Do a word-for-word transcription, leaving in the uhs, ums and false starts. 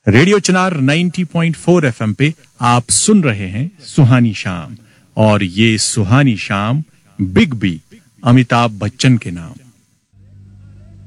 Radio चिनार नब्बे point चार FM पे आप सुन रहे हैं सुहानी शाम, और ये सुहानी शाम बिग बी अमिताभ बच्चन के नाम।